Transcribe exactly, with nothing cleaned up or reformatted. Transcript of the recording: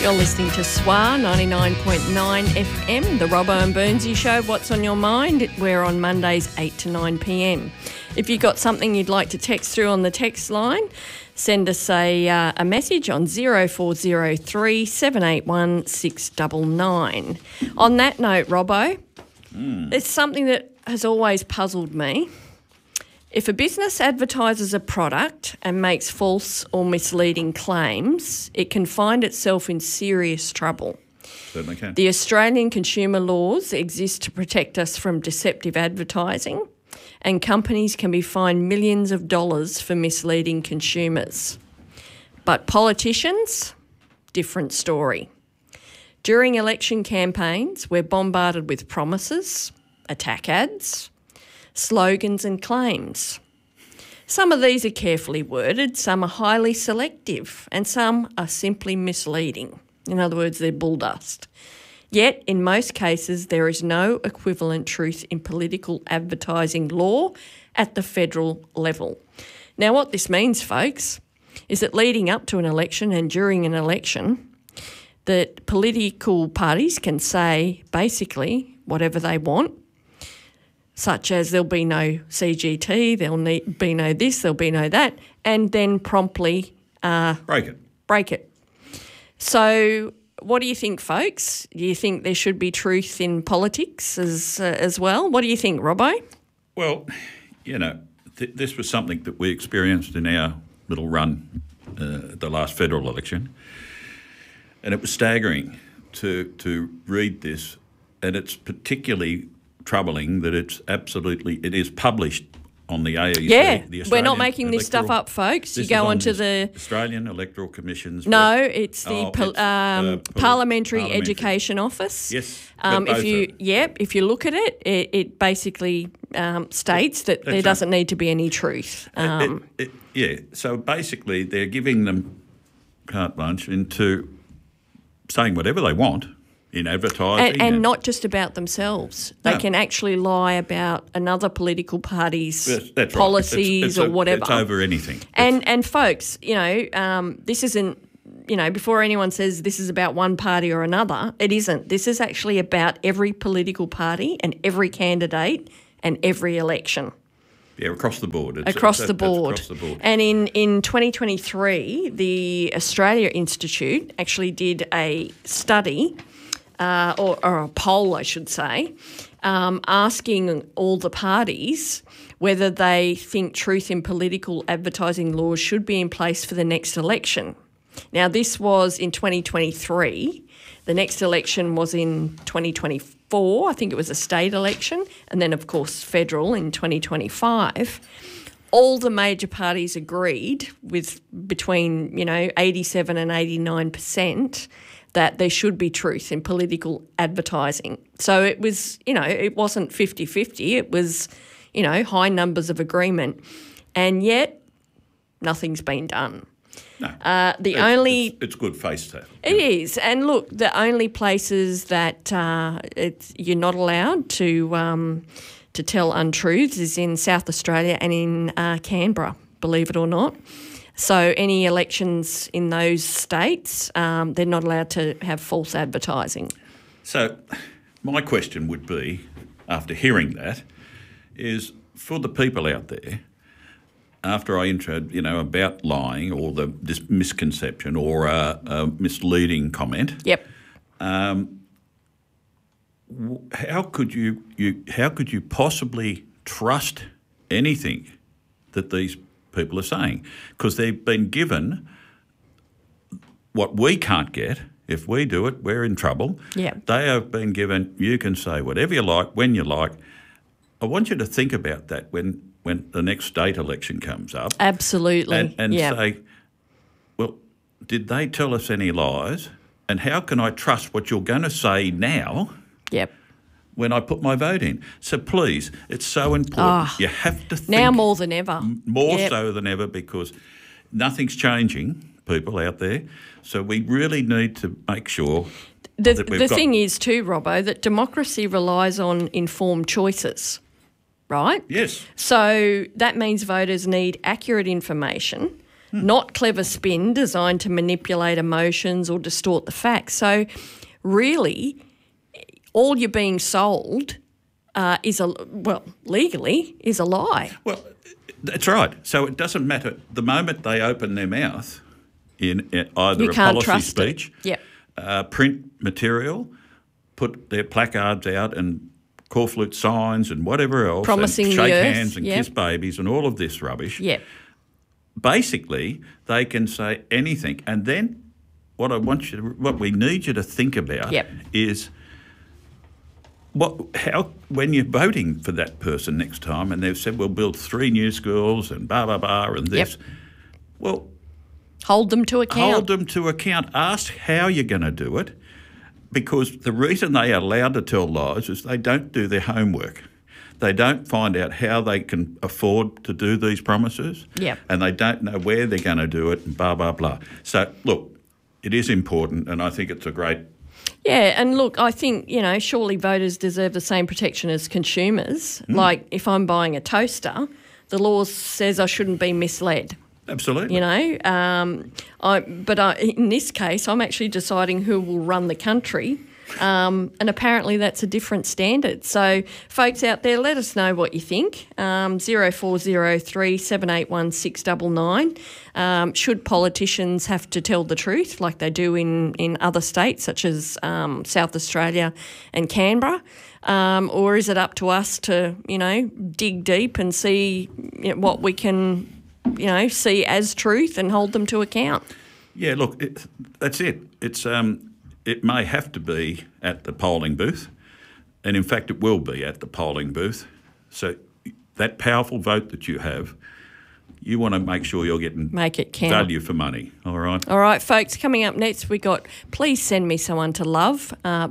You're listening to S W A ninety-nine point nine F M, the Robbo and Burnsy Show. What's on your mind? We're on Mondays eight to nine p m. If you've got something you'd like to text through on the text line, send us a, uh, a message on zero four zero three seven eight one six nine nine. On that note, Robbo, mm. it's something that has always puzzled me. If a business advertises a product and makes false or misleading claims, it can find itself in serious trouble. Certainly can. The Australian consumer laws exist to protect us from deceptive advertising, and companies can be fined millions of dollars for misleading consumers. But politicians, different story. During election campaigns, we're bombarded with promises, attack ads, slogans and claims. Some of these are carefully worded, some are highly selective, and some are simply misleading. In other words, they're bull dust. Yet, in most cases, there is no equivalent truth in political advertising law at the federal level. Now, what this means, folks, is that leading up to an election and during an election, that political parties can say basically whatever they want, such as there'll be no C G T, there'll need, be no this, there'll be no that, and then promptly uh, break it. Break it. So what do you think, folks? Do you think there should be truth in politics as uh, as well? What do you think, Robbo? Well, you know, th- this was something that we experienced in our little run uh, at the last federal election, and it was staggering to to read this, and it's particularly troubling that it's absolutely, it is published on the A E C. Yeah, the we're not making this stuff up, folks. You go onto the Australian Electoral Commission's. No, it's the oh, pol- it's, um, uh, Parliamentary, Parliamentary Education Office. Yes, um, if you are. yep, if you look at it, it, it basically um, states that there right. doesn't need to be any truth. Um, it, it, yeah, so basically they're giving them carte blanche into saying whatever they want in advertising. And, and, and not just about themselves. They no. can actually lie about another political party's that's, that's policies right. it's, it's or a, whatever. It's over anything. And it's, and folks, you know, um, this isn't, you know, before anyone says this is about one party or another, it isn't. This is actually about every political party and every candidate and every election. Yeah, across the board. It's, across, it's, the board. across the board. And in, in twenty twenty-three, the Australia Institute actually did a study Uh, or, or a poll, I should say, um, asking all the parties whether they think truth in political advertising laws should be in place for the next election. Now, this was in twenty twenty-three. The next election was in twenty twenty-four. I think it was a state election, and then, of course, federal in twenty twenty-five. All the major parties agreed with between, you know, eighty-seven and eighty-nine percent that there should be truth in political advertising. So it was, you know, it wasn't fifty-fifty. It was, you know, high numbers of agreement. And yet nothing's been done. No. Uh, the it's, only... It's, it's good face to have. It is. And look, the only places that uh, it's, you're not allowed to um, to tell untruths is in South Australia and in uh, Canberra, believe it or not. So any elections in those states, um, they're not allowed to have false advertising. So my question would be, after hearing that, is for the people out there, after I intro, you know, about lying or the this misconception or a, a misleading comment. Yep. Um, how could you, you how could you possibly trust anything that these people are saying? Because they've been given what we can't get. If we do it, we're in trouble. Yeah. They have been given, you can say whatever you like, when you like. I want you to think about that when, when the next state election comes up. Absolutely. And, and yep. say, well, did they tell us any lies? And how can I trust what you're going to say now? Yep. When I put my vote in. So please, it's so important. Oh, you have to think. Now more than ever. More yep. so than ever, because nothing's changing, people out there. So we really need to make sure the, that we've The got... thing is too, Robbo, that democracy relies on informed choices, right? Yes. So that means voters need accurate information not clever spin designed to manipulate emotions or distort the facts. So really, all you're being sold uh, is a, well, legally, is a lie. Well, that's right. So it doesn't matter. The moment they open their mouth in either You a can't policy trust speech, it. Yep. uh, print material, put their placards out and corflute signs and whatever else, Promising and the shake earth, hands and yep. kiss babies and all of this rubbish. Yep. Basically, they can say anything. And then what I want you to, what we need you to think about Yep. is what, how, when you're voting for that person next time and they've said, we'll build three new schools and blah, blah, blah, and this, Yep. well, Hold them to account. hold them to account. Ask how you're going to do it, because the reason they are allowed to tell lies is they don't do their homework. They don't find out how they can afford to do these promises, Yep. and they don't know where they're going to do it, and blah, blah, blah. So, look, it is important, and I think it's a great... Yeah, and look, I think, you know, surely voters deserve the same protection as consumers. Mm. Like, if I'm buying a toaster, the law says I shouldn't be misled. Absolutely. You know, um, I, but I, in this case, I'm actually deciding who will run the country, um, and apparently that's a different standard. So, folks out there, let us know what you think. Um, zero four zero three seven eight one six nine nine. Um, should politicians have to tell the truth like they do in, in other states such as um, South Australia and Canberra? Um, or is it up to us to, you know, dig deep and see, you know, what we can, you know, see as truth and hold them to account? Yeah, look, it, that's it. It's um, it may have to be at the polling booth, and in fact it will be at the polling booth. So that powerful vote that you have, you want to make sure you're getting Make it count. value for money, all right? All right, folks, coming up next, we got Please Send Me Someone to Love. Uh,